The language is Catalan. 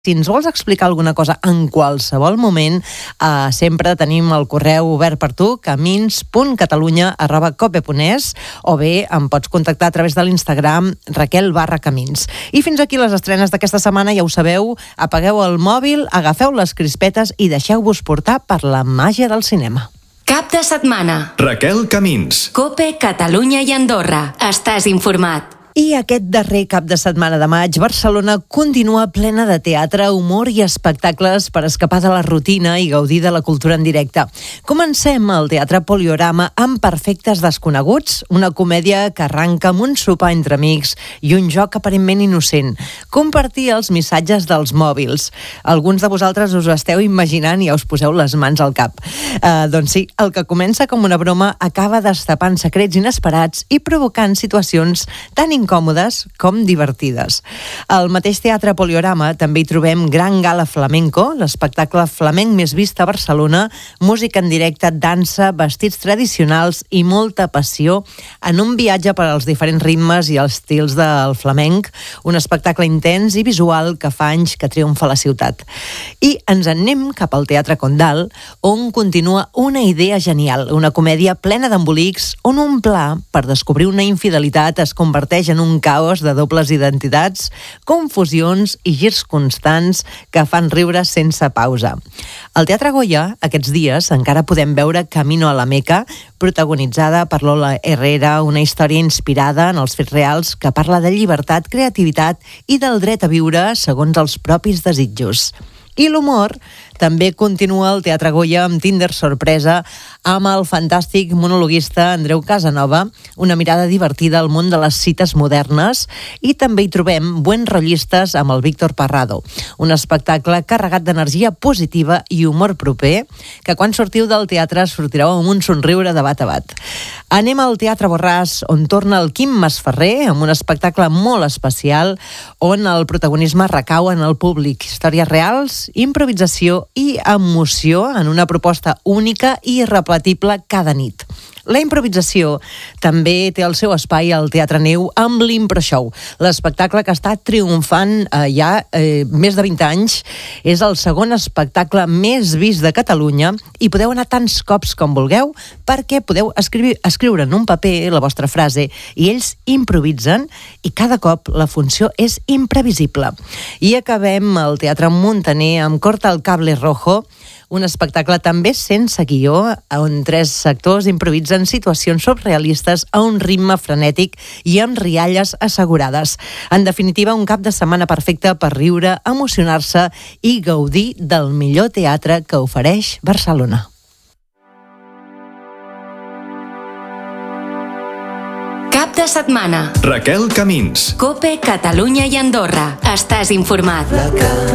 Si ens vols explicar alguna cosa en qualsevol moment, sempre tenim el correu obert per tu, camins.catalunya@cope.es, o bé em pots contactar a través de l'Instagram Raquel_Camins. I fins aquí les estrenes d'aquesta setmana, ja ho sabeu, apagueu el mòbil, agafeu les crispetes i deixeu-vos portar per la màgia del cinema. Cap de setmana. Raquel Camins. Cope, Catalunya i Andorra. Estàs informat. I aquest darrer cap de setmana de maig, Barcelona continua plena de teatre, humor i espectacles per escapar de la rutina i gaudir de la cultura en directe. Comencem al Teatre Poliorama amb Perfectes Desconeguts, una comèdia que arranca amb un sopar entre amics i un joc aparentment innocent. Compartir els missatges dels mòbils. Alguns de vosaltres us ho esteu imaginant i ja us poseu les mans al cap. Doncs sí, el que comença com una broma acaba destapant secrets inesperats i provocant situacions tan incòmodes com divertides. Al mateix Teatre Poliorama també hi trobem Gran Gala Flamenco, l'espectacle flamenc més vist a Barcelona, música en directe, dansa, vestits tradicionals i molta passió en un viatge per als diferents ritmes i els estils del flamenc, un espectacle intens i visual que fa anys que triomfa a la ciutat. I ens en anem cap al Teatre Condal, on continua una idea genial, una comèdia plena d'embolics on un pla per descobrir una infidelitat es converteix en un caos de dobles identitats, confusions i girs constants que fan riure sense pausa. Al Teatre Goya, aquests dies, encara podem veure Camino a la Meca, protagonitzada per Lola Herrera, una història inspirada en els fets reals que parla de llibertat, creativitat i del dret a viure segons els propis desitjos. I l'humor també continua al Teatre Goya amb Tinder sorpresa amb el fantàstic monologuista Andreu Casanova, una mirada divertida al món de les cites modernes, i també hi trobem Buen Rollistes amb el Víctor Parrado, un espectacle carregat d'energia positiva i humor proper que quan sortiu del teatre sortireu amb un somriure de bat a bat. Anem al Teatre Borràs, on torna el Quim Masferrer amb un espectacle molt especial on el protagonisme recau en el públic, històries reals, improvisació i emoció en una proposta única i irrepetible cada nit. La improvisació també té el seu espai al Teatre Neu amb l'Impro-Show, l'espectacle que està triomfant ja més de 20 anys. És el segon espectacle més vist de Catalunya i podeu anar tants cops com vulgueu perquè podeu escriure en un paper la vostra frase i ells improvisen i cada cop la funció és imprevisible. I acabem al Teatre Muntaner amb Corta el Cable Rojo, un espectacle també sense guió, on 3 actors improvisen situacions surrealistes a un ritme frenètic i amb rialles assegurades. En definitiva, un cap de setmana perfecte per riure, emocionar-se i gaudir del millor teatre que ofereix Barcelona. Cap de setmana. Raquel Camins. Cope, Catalunya i Andorra. Estàs informat.